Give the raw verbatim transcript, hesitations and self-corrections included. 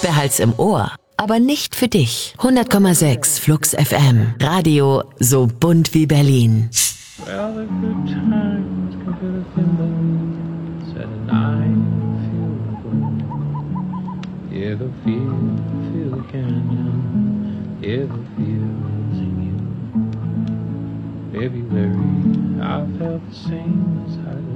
Feuerwehrhals im Ohr. Aber nicht für dich. hundert Komma sechs Flux F M. Radio so bunt wie Berlin. Well, the good times can fill the thimbles and I feel the gold. Yeah, the feel, feel the canyon. Yeah, the feels in you. February, I felt the same as I